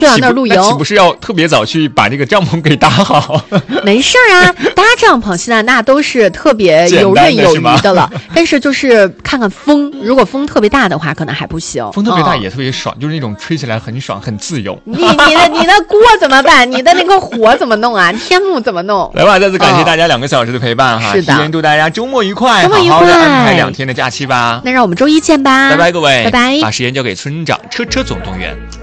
就到那儿露营。 岂不是要特别早去把这个帐篷给搭好？ 没事儿啊，搭帐篷现在那都是特别游刃有余的了。但是就是看看风，如果风特别大的话，可能还不行。 风特别大也特别爽，就是那种吹起来很爽很自由。 你的锅怎么办？你的那个火怎么弄啊？天幕怎么弄？ 来吧，再次感谢大家2个小时的陪伴哈！ 是的， 提前祝大家周末愉快， 周末愉快， 好好的安排2天的假期吧。 那让我们周一见吧， 拜拜各位， 拜拜。 把时间交给村长，车车总动员。